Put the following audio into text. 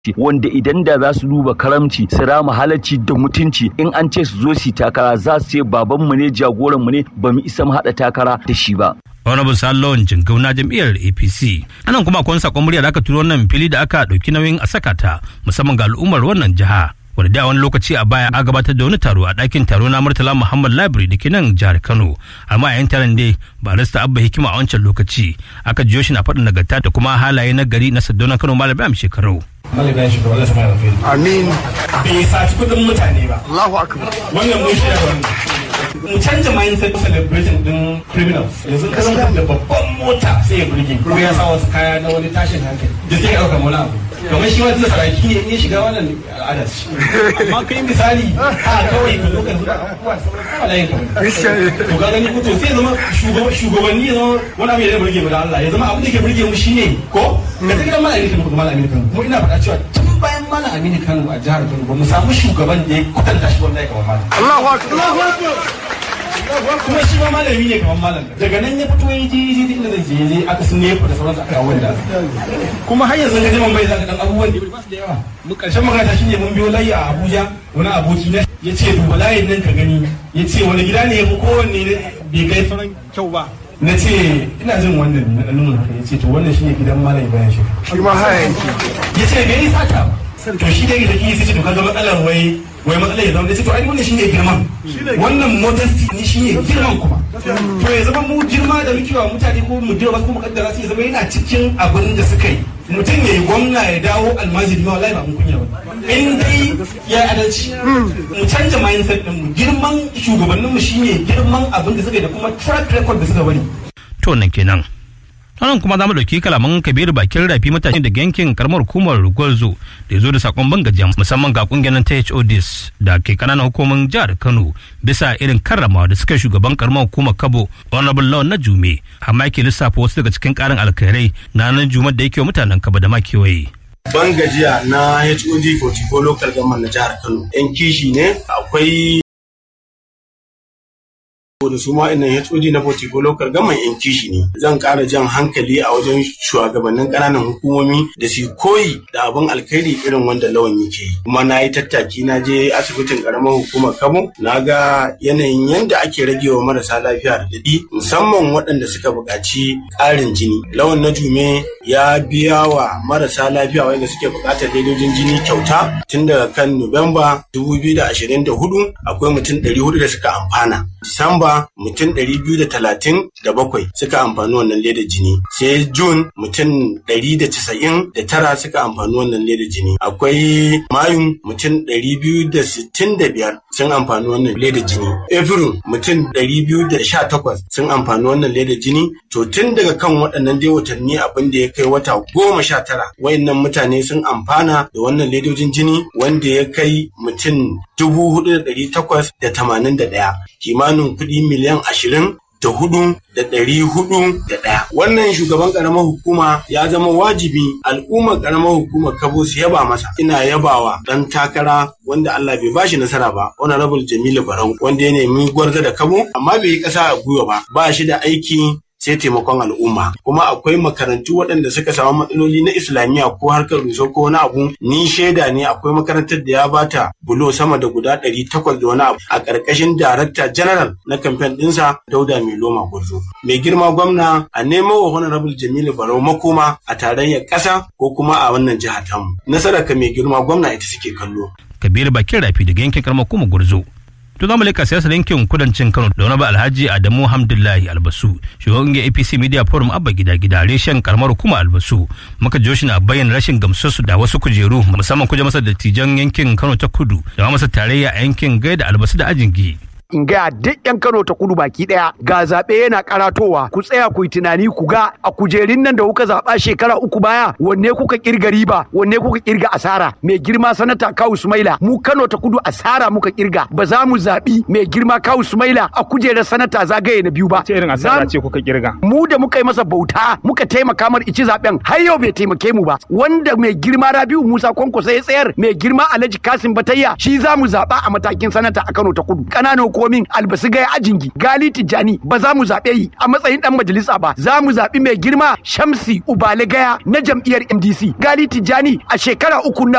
wanda idan da za su duba karamci su rama halacci da mutunci in an ce su zo su takara za su ce babanmu ne jagoranmu ne ba mu isa mu haɗa takara da shi ba. Honorable Sallon Jingau na jam'iyyar APC. Anan kuma akwai sakon murya da aka turo wannan fili da aka ɗauki nauyin a saka ta musamman ga al'ummar wannan jiha. Wanda da wani lokaci a baya a gabatar da wani taro a ɗakin taro na Murtala Muhammad Library da ke nan jihar Kano. Amma yayin taron dai barista Abba Hikima a wancan lokaci aka jiyo shi na faɗin nagarta da kuma halaye na gari na Sardauna Kano Malam Ibrahim Shekaru. Malamin shi Allah sama da alheri. Amin. Bai saci kudin mutane ba. Allahu akbar. Wannan mun shi wannan. Mu canja mindset celebrating din criminals. Yanzu ka san da babban mota sai ya burge ko ya sa wasu kaya na wani tashin hankali. Da sai ya dauka wani abu. Kamar shi wata saraki ne in ya shiga wannan al'adar shi. Amma kai misali a kawai ka zo ka zuba abubuwa sauran halayen ka. To ga gani to sai zama shugabanni ya zama wani abu ya burge mu da Allah. Ya zama abin da ke burge mu shine ko ka ta gidan malamin ka kuma malamin ka. Mu ina faɗa cewa tun bayan Malam Aminu Kano a jihar Kano ba mu samu shugaban da ya kwatanta shi wallahi kamar malam. Allahu akbar. Kuma shi ma malami ne kamar malam. Daga nan ya fito ya je inda zai je aka sun ne da sauransu aka yawo da kuma har yanzu ga zaman bai zaka dan abubuwan da ba su da yawa. Mu karshen magana shine mun biyo layi a Abuja wani aboki na yace duba layin nan ka gani yace wani gida ne ya fi kowanne bai kai faran kyau ba. Na ce ina jin wannan na ɗan nuna haka ya ce to wannan shi ne gidan malam bayan shi. Shi ma haya yanki. Ya ce me yasa ta ba? To shi dai da kiyasi ce to kaga matsalar wai matsalar ya zama da ce to ai wannan shi ne girman. Wannan modesty ne shi ne girman kuma. To ya zama mu girma da muke wa mutane ko mu dira ko mu kaddara su ya zama yana cikin abin da suka yi. Mutum ya yi gwamna ya dawo almajiri ma wallahi ba mun kunya ba. In dai ya adalci. Mu canja mindset din mu girman shugabanninmu shine girman abin da suka yi da kuma track record da suka bari. To nan kenan. Wannan kuma za mu ɗauki kalaman Kabiru Bakin Rafi mutane daga yankin karamar hukumar Gwarzo da ya zo da sakon bangajiya musamman ga kungiyar ta HODs da ke kananan hukumar jihar Kano bisa irin karramawa da suka shugaban karamar hukumar Kabo Honorable Lawan na Jume amma yake lissafa wasu daga cikin karin alkhairai na nan Jumar da yake mutanen Kabo da ma kewaye. Bangajiya na HOD 44 local government na jihar Kano. Yan kishi ne akwai da su ma innan HOD na Portico local government in kishi ne. Zan ƙara jan hankali a wajen shugabannin ƙananan hukumomi da su koyi da abin alkhairi irin wanda Lawan yake yi. Kuma na yi tattaki na je asibitin ƙaramar hukumar Kabo na ga yanayin yadda ake rage wa marasa lafiya da daɗi musamman waɗanda suka buƙaci ƙarin jini. Lawan na Jume ya biya wa marasa lafiya wanda suke buƙatar ledojin jini kyauta tun daga kan Nuwamba 2024 akwai mutum 400 da suka amfana. Disamba mutum 237 suka amfani wannan ledar jini. Sai June mutum 199 suka amfani wannan ledar jini. Akwai Mayu mutum 265 sun amfani wannan ledar jini. April mutum 218 sun amfani wannan ledar jini. To tun daga kan waɗannan dai watanni abin da ya kai wata 19 wayannan mutane sun amfana da wannan ledojin jini wanda ya kai mutum 4,881 kimanin kuɗi miliyan 24,401. Wannan shugaban ƙaramar hukuma ya zama wajibi al'ummar ƙaramar hukumar Kabo su yaba masa. Ina yabawa ɗan takara wanda Allah bai bashi nasara ba, Honorable Jamilu Barau wanda ya nemi gwarza da Kabo amma bai yi ƙasa a gwiwa ba shi da aiki sai taimakon al'umma. Kuma akwai makarantu waɗanda suka samu matsaloli na islamiyya ko harkar ruso ko wani abu. Ni shaida ne akwai makarantar da ya bata bulo sama da guda 800 da wani abu a ƙarƙashin Darakta General na kamfen ɗinsa Dauda Mai Loma Gwarzo. Mai girma gwamna a nemo wa Honorable Jamilu Barau makoma a tarayyar ƙasa ko kuma a wannan jiha tamu. Nasarar ka mai girma gwamna ita suke kallo. Kabiru Bakin Rafi daga yankin karamar hukumar Gwarzo. To za mu leka siyasar yankin kudancin Kano da wani Alhaji Adamu Hamdullahi Albasu shugaban APC Media Forum Abba Gida reshen karamar hukumar Albasu muka jiyo shi na bayyana rashin gamsarsu da wasu kujeru musamman masa dattijan yankin Kano ta Kudu da masa tarayya a yankin Gaida Albasu da Ajingi. In gaya duk 'yan Kano ta Kudu baki ɗaya ga zaɓe yana karatowa ku tsaya ku yi tunani ku ga a kujerin nan da kuka zaɓa shekara 3 baya wanne kuka kirga riba wanne kuka kirga asara. Mai girma sanata Kawu Sumaila mu Kano ta Kudu asara muka kirga ba za mu zaɓi mai girma Kawu Sumaila a kujerar sanata zagaye na 2 ba. Ce irin asara ce kuka kirga? Mu da muka yi masa bauta muka taimaka mar ici zaɓen har yau bai taimake mu ba. Wanda mai girma Rabiu Musa Kwankwaso ya tsayar mai girma Alhaji Kasim Batayya shi za mu zaɓa a matakin sanata a Kano ta Kudu. Ƙananan komin Albasu Gaya Ajingi Gali Tijjani ba za mu zaɓe yi a matsayin ɗan majalisa ba za mu zaɓi mai girma Shamsi Ubale Gaya na jam'iyyar MDC. Gali Tijjani a shekara 3 na